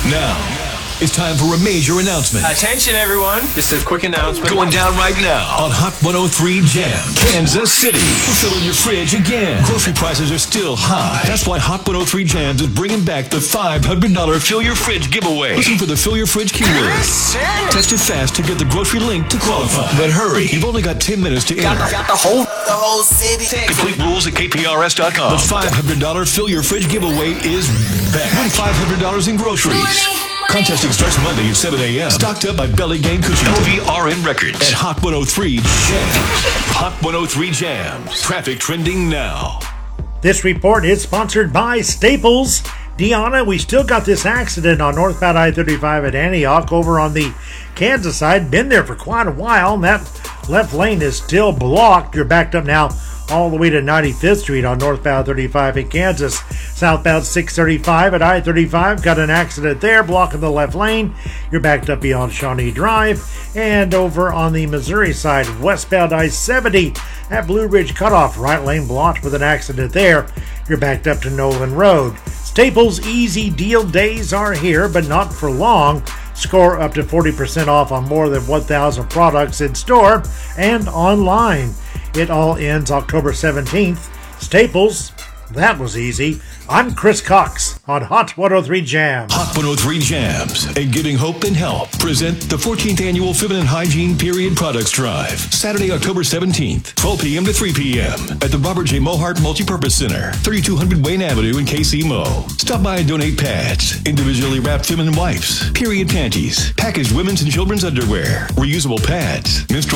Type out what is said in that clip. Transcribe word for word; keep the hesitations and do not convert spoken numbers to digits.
Now, it's time for a major announcement. Attention, everyone. Just a quick announcement. Going down right now on Hot one oh three Jam, Kansas City. We're filling your fridge again. Grocery prices are still high. That's why Hot one oh three Jams is bringing back the five hundred dollars Fill Your Fridge giveaway. Listen for the Fill Your Fridge keyword. Text it fast to get the grocery link to qualify. But hurry, you've only got ten minutes to enter. Got, got the whole the whole city. Complete rules at K P R S dot com. The five hundred dollars Fill Your Fridge giveaway is back. Win five hundred dollars in groceries. Contesting starts Monday at seven a.m. Stocked up by Belly Game Cushion. L V R N Records. At Hot one oh three Jams. Hot one oh three Jams. Traffic trending now. This report is sponsored by Staples. Deanna, we still got this accident on northbound I thirty-five at Antioch over on the Kansas side. Been there for quite a while, and that left lane is still blocked. You're backed up now all the way to ninety-fifth Street on northbound thirty-five in Kansas. Southbound six thirty-five at I thirty-five, got an accident there, blocking the left lane. You're backed up beyond Shawnee Drive. And over on the Missouri side, westbound I seventy at Blue Ridge Cutoff, right lane blocked with an accident there. You're backed up to Nolan Road. Staples Easy Deal Days are here, but not for long. Score up to forty percent off on more than one thousand products in store and online. It all ends October seventeenth. Staples, that was easy. I'm Chris Cox on Hot one oh three Jams. Hot one oh three Jams and Giving Hope and Help present the fourteenth Annual Feminine Hygiene Period Products Drive. Saturday, October seventeenth, twelve p.m. to three p.m. at the Robert J. Mohart Multipurpose Center, thirty-two hundred Wayne Avenue in K C Mo. Stop by and donate pads, individually wrapped feminine wipes, period panties, packaged women's and children's underwear, reusable pads, menstrual